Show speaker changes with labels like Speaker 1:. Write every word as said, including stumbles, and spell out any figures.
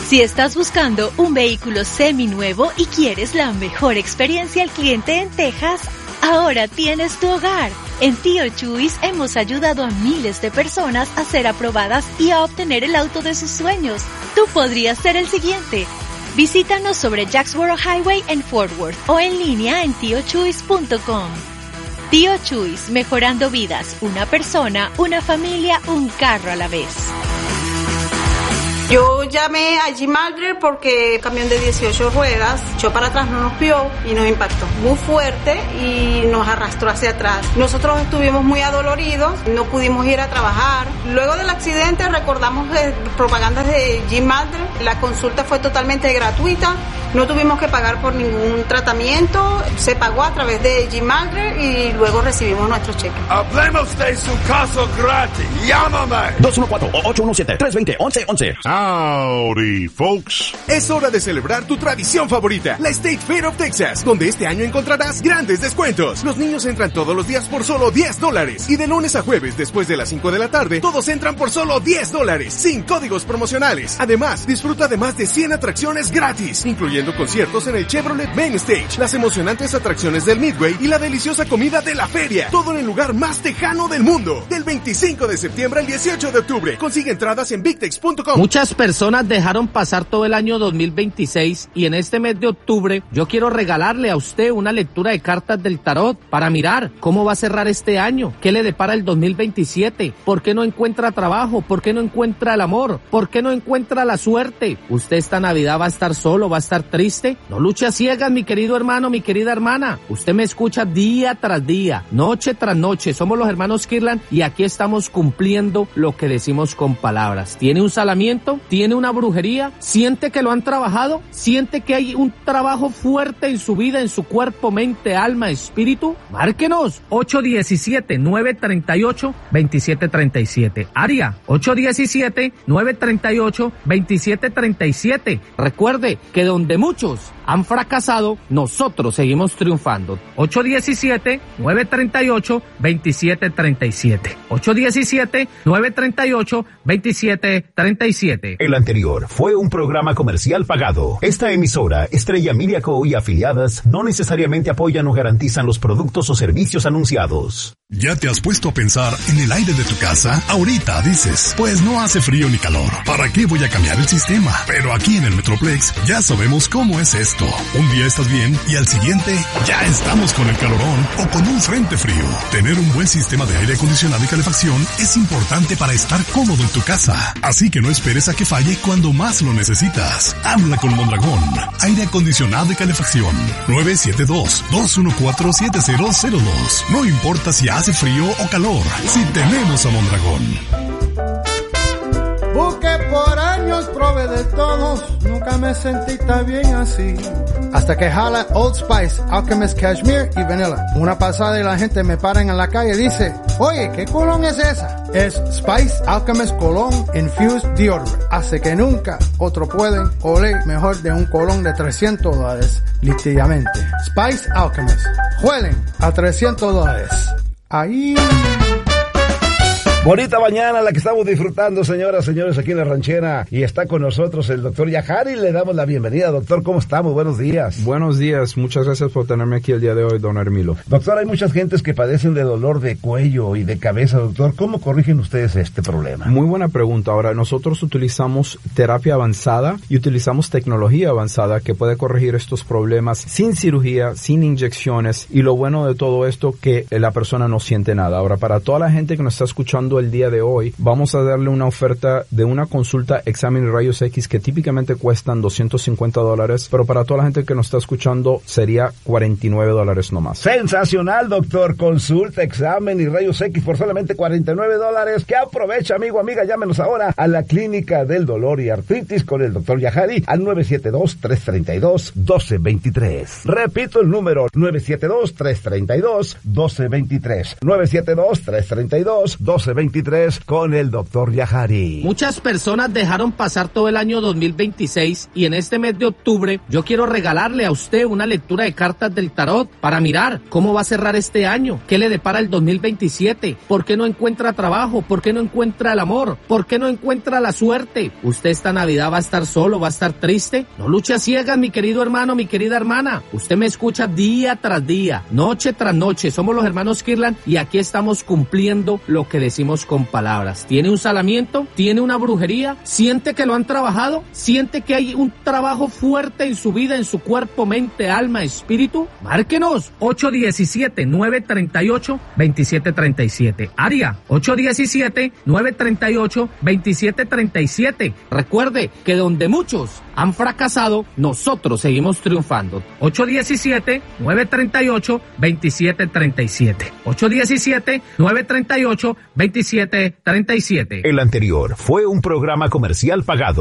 Speaker 1: Si estás buscando un vehículo seminuevo y quieres la mejor experiencia al cliente en Texas, ahora tienes tu hogar. En Tío Chuys hemos ayudado a miles de personas a ser aprobadas y a obtener el auto de sus sueños. Tú podrías ser el siguiente. Visítanos sobre Jacksboro Highway en Fort Worth o en línea en tío chuys punto com. Tío Chuys, mejorando vidas, una persona, una familia, un carro a la vez.
Speaker 2: Yo llamé a G-Maldrer porque el camión de dieciocho ruedas echó para atrás, no nos vio y nos impactó muy fuerte y nos arrastró hacia atrás. Nosotros estuvimos muy adoloridos, no pudimos ir a trabajar. Luego del accidente recordamos de propagandas de G-Maldrer. La consulta fue totalmente gratuita, no tuvimos que pagar por ningún tratamiento, se pagó a través de G-Maldrer y luego recibimos nuestro cheque.
Speaker 3: Hablemos de su caso gratis. Llámame.
Speaker 4: dos uno cuatro, ocho uno siete, tres dos cero, once once.
Speaker 5: Howdy, folks.
Speaker 6: Es hora de celebrar tu tradición favorita, la State Fair of Texas, donde este año encontrarás grandes descuentos. Los niños entran todos los días por solo diez dólares y de lunes a jueves después de las cinco de la tarde, todos entran por solo diez dólares, sin códigos promocionales. Además, disfruta de más de cien atracciones gratis, incluyendo conciertos en el Chevrolet Main Stage, las emocionantes atracciones del Midway y la deliciosa comida de la feria. Todo en el lugar más tejano del mundo. Del veinticinco de septiembre al dieciocho de octubre. Consigue entradas en big tex punto com.
Speaker 7: Muchas personas dejaron pasar todo el año dos mil veintiséis y en este mes de octubre yo quiero regalarle a usted una lectura de cartas del tarot para mirar cómo va a cerrar este año, qué le depara el dos mil veintisiete, por qué no encuentra trabajo, por qué no encuentra el amor, por qué no encuentra la suerte. Usted esta Navidad va a estar solo, va a estar triste. No luche a ciegas, mi querido hermano, mi querida hermana. Usted me escucha día tras día, noche tras noche. Somos los hermanos Kirlan y aquí estamos cumpliendo lo que decimos con palabras. ¿Tiene un salamiento? ¿Tiene una brujería? ¿Siente que lo han trabajado? ¿Siente que hay un trabajo fuerte en su vida, en su cuerpo, mente, alma, espíritu? Márquenos ocho uno siete, nueve tres ocho, dos siete tres siete. Área ocho uno siete, nueve tres ocho, dos siete tres siete. Recuerde que donde muchos han fracasado, nosotros seguimos triunfando. ocho uno siete, nueve tres ocho, dos siete tres siete. ocho uno siete, nueve tres ocho, dos siete tres siete.
Speaker 8: El anterior fue un programa comercial pagado. Esta emisora, Estrella Media Co. y afiliadas, no necesariamente apoyan o garantizan los productos o servicios anunciados.
Speaker 5: ¿Ya te has puesto a pensar en el aire de tu casa? Ahorita dices, pues no hace frío ni calor. ¿Para qué voy a cambiar el sistema? Pero aquí en el Metroplex ya sabemos cómo es esto. Un día estás bien y al siguiente ya estamos con el calorón o con un frente frío. Tener un buen sistema de aire acondicionado y calefacción es importante para estar cómodo en tu casa. Así que no esperes a que falle cuando más lo necesitas. Habla con Mondragón. Aire acondicionado y calefacción. nueve siete dos, dos uno cuatro, siete cero cero dos. No importa si hace frío o calor, si tenemos a Mondragón.
Speaker 9: Busqué por años, probé de todos, nunca me sentí tan bien así. Hasta que jala Old Spice, Alchemist Cashmere y Vanilla. Una pasada y la gente me para en la calle y dice, oye, ¿qué colón es esa? Es Spice Alchemist Cologne Infused Deodorant. Hace que nunca otro pueden oler mejor de un colón de trescientos dólares, literalmente. Spice Alchemist. Huelen a trescientos dólares. Ahí...
Speaker 10: Bonita mañana la que estamos disfrutando, señoras, señores, aquí en La Ranchera. Y está con nosotros el doctor Yajari. Le damos la bienvenida. Doctor, ¿cómo estamos? Buenos días.
Speaker 11: Buenos días. Muchas gracias por tenerme aquí el día de hoy, don Hermilo.
Speaker 10: Doctor, hay muchas gentes que padecen de dolor de cuello y de cabeza, doctor. ¿Cómo corrigen ustedes este problema?
Speaker 11: Muy buena pregunta. Ahora, nosotros utilizamos terapia avanzada y utilizamos tecnología avanzada que puede corregir estos problemas sin cirugía, sin inyecciones. Y lo bueno de todo esto, que la persona no siente nada. Ahora, para toda la gente que nos está escuchando el día de hoy, vamos a darle una oferta de una consulta, examen y rayos X que típicamente cuestan doscientos cincuenta dólares, pero para toda la gente que nos está escuchando sería cuarenta y nueve dólares nomás.
Speaker 10: Sensacional, doctor. Consulta, examen y rayos X por solamente cuarenta y nueve dólares. Que aprovecha, amigo, amiga. Llámenos ahora a la Clínica del Dolor y Artritis con el doctor Yajari al nueve siete dos, tres tres dos, uno dos dos tres. Repito el número, nueve siete dos, tres tres dos, uno dos dos tres. nueve siete dos, tres tres dos, uno dos dos veintitrés con el doctor Yahari.
Speaker 7: Muchas personas dejaron pasar todo el año dos mil veintiséis y en este mes de octubre yo quiero regalarle a usted una lectura de cartas del tarot para mirar cómo va a cerrar este año, qué le depara el dos mil veintisiete, por qué no encuentra trabajo, por qué no encuentra el amor, por qué no encuentra la suerte. Usted esta Navidad va a estar solo, va a estar triste. No luche a ciegas, mi querido hermano, mi querida hermana. Usted me escucha día tras día, noche tras noche. Somos los hermanos Kirlan y aquí estamos cumpliendo lo que decimos con palabras. ¿Tiene un salamiento? ¿Tiene una brujería? ¿Siente que lo han trabajado? ¿Siente que hay un trabajo fuerte en su vida, en su cuerpo, mente, alma, espíritu? Márquenos ocho uno siete, nueve tres ocho, dos siete tres siete. Área ocho uno siete, nueve tres ocho, dos siete tres siete. Recuerde que donde muchos han fracasado, nosotros seguimos triunfando. ocho uno siete, nueve tres ocho, dos siete tres siete. ocho uno siete, nueve tres ocho, dos siete tres siete.
Speaker 8: El anterior fue un programa comercial pagado.